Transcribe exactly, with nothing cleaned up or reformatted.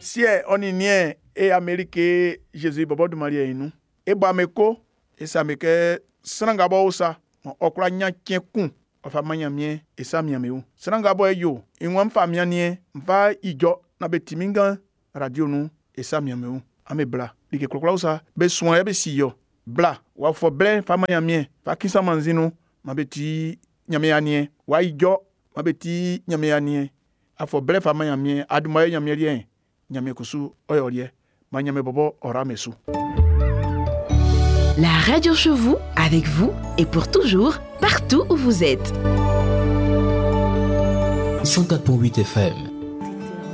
si on y nie et Amérique Jésus bobo de Maria inu e ba meko e sa meke sranga bo usa okra nya kiekun ofa manya mie e sa miameu sranga bo yo inwam fa mianie mfa ijo na betiminga radio nu e sa miameu ame bla like kokla usa be soin e be siyo bla wa fo ble fa manya mie fa kisa manzinu ma beti nyame anie wa ijo ma beti nyame anie afo ble fa manya mie aduma nyame rien nyame kusu oyorie ma nyame bobo ora mesu. La radio chez vous, avec vous et pour toujours, partout où vous êtes. cent quatre virgule huit F M